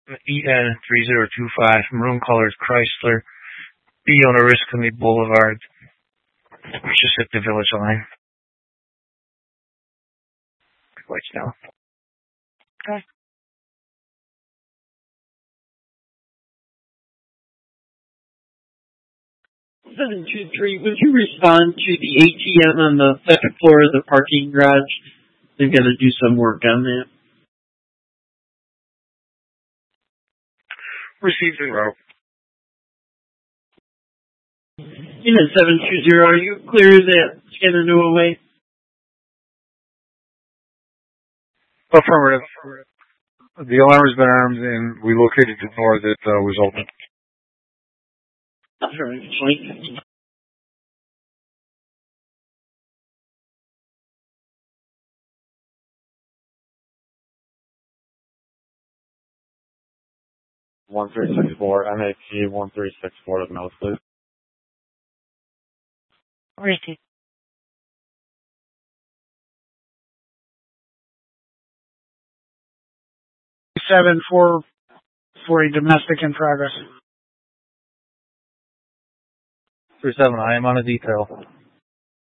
EN3025, maroon colors Chrysler, B on Oriskany Boulevard, just at the village line. Whites now. Okay. 723, would you respond to the ATM on the second floor of the parking garage? They've got to do some work on that. Received en route. Unit 720, are you clear that Shenandoah Way? Affirmative. The alarm has been armed and we located the door that was open. Affirmative. 1364, MAP 1364 to the nose, please. Received. 7-4 for a domestic in progress. 37, I am on a detail.